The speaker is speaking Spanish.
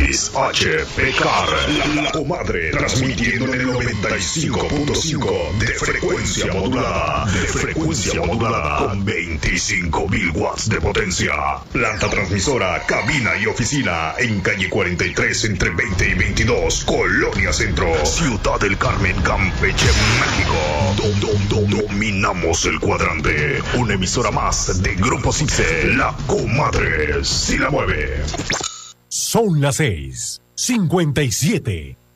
Luis H. Pecar, la comadre, transmitiendo en el 95.5 de frecuencia modulada, con 25.000 watts de potencia. Planta transmisora, cabina y oficina en calle 43 entre 20 y 22, Colonia Centro, Ciudad del Carmen, Campeche, México. Dominamos el cuadrante. Una emisora más de Grupo Cipse, la comadre si la mueve. Son las 6:57.